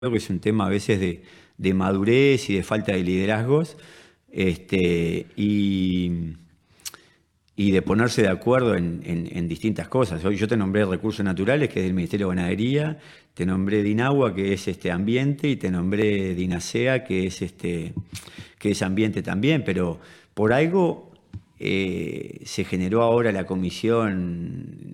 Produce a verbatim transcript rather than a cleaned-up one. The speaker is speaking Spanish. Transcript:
Creo que es un tema a veces de, de madurez y de falta de liderazgos, este, y, y de ponerse de acuerdo en, en- en distintas cosas. Hoy yo te nombré Recursos Naturales, que es del Ministerio de Ganadería, te nombré Dinagua, que es este ambiente, y te nombré Dinasea, que es este, que es ambiente también, pero por algo eh, se generó ahora la comisión